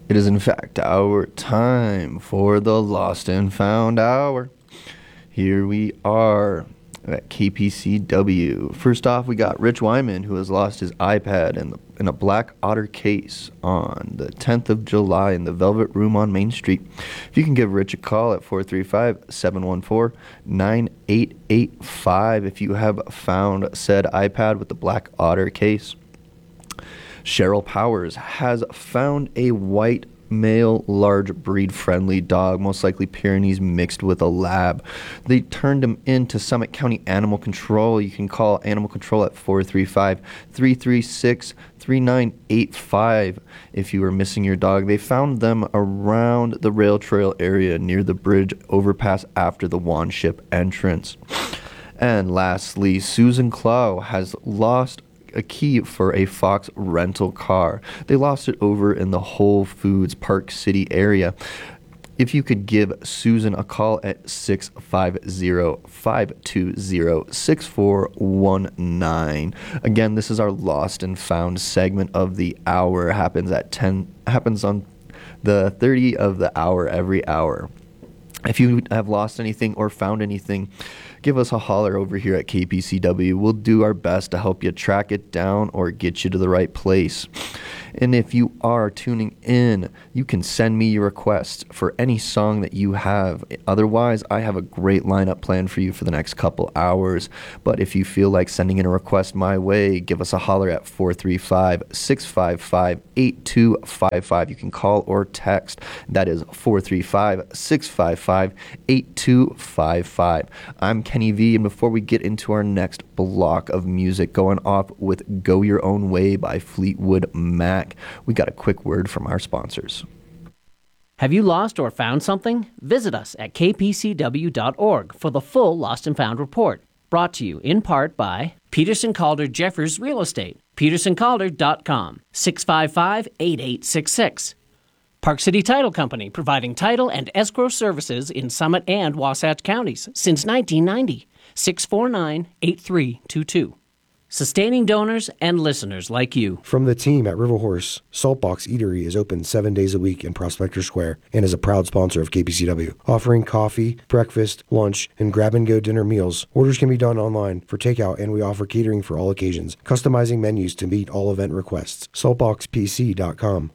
It is in fact our time for the Lost and Found Hour. Here we are at KPCW. First off, we got Rich Wyman, who has lost his iPad in a Black Otter case on the 10th of July in the Velvet Room on Main Street. If you can give Rich a call at 435-714-9885 if you have found said iPad with the Black Otter case. Cheryl Powers has found a white male large breed friendly dog, most likely Pyrenees mixed with a lab. They turned him into Summit County Animal Control. You can call Animal Control at 435-336-3985 if you are missing your dog. They found them around the rail trail area near the bridge overpass after the Wanship entrance. And lastly, Susan Clow has lost a key for a Fox rental car. They lost it over in the Whole Foods Park City area. If you could give Susan a call at 650-520-6419. Again, this is our Lost and Found segment of the hour. Happens on the 30 of the hour every hour. If you have lost anything or found anything, give us a holler over here at KPCW. We'll do our best to help you track it down or get you to the right place. And if you are tuning in, you can send me your requests for any song that you have. Otherwise, I have a great lineup planned for you for the next couple hours. But if you feel like sending in a request my way, give us a holler at 435-655-8255. You can call or text. That is 435-655-8255. I'm Kenny V, and before we get into our next block of music, going off with Go Your Own Way by Fleetwood Mac, we got a quick word from our sponsors. Have you lost or found something? Visit us at kpcw.org for the full Lost and Found report. Brought to you in part by Peterson Calder Jeffers Real Estate, petersоncalder.com, 655-8866. Park City Title Company, providing title and escrow services in Summit and Wasatch counties since 1990, 649-8322. Sustaining donors and listeners like you. From the team at River Horse, Saltbox Eatery is open 7 days a week in Prospector Square and is a proud sponsor of KPCW, offering coffee, breakfast, lunch, and grab-and-go dinner meals. Orders can be done online for takeout, and we offer catering for all occasions, customizing menus to meet all event requests. Saltboxpc.com,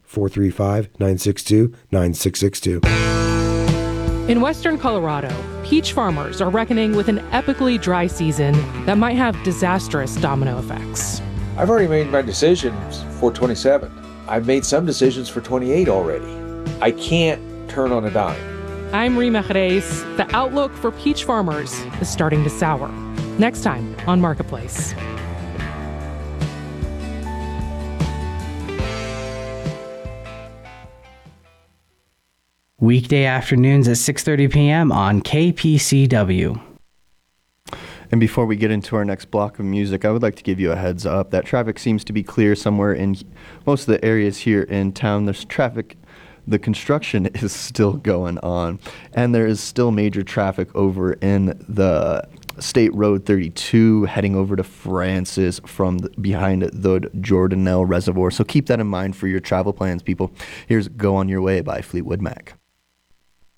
435-962-9662. In western Colorado, peach farmers are reckoning with an epically dry season that might have disastrous domino effects. I've already made my decisions for 27. I've made some decisions for 28 already. I can't turn on a dime. I'm Rima Jerez. The outlook for peach farmers is starting to sour. Next time on Marketplace. Weekday afternoons at 6:30 p.m. on KPCW. And before we get into our next block of music, I would like to give you a heads up that traffic seems to be clear somewhere in most of the areas here in town. There's traffic. The construction is still going on, and there is still major traffic over in the State Road 32 heading over to Francis from behind the Jordanelle Reservoir. So keep that in mind for your travel plans, people. Here's Go On Your Way by Fleetwood Mac.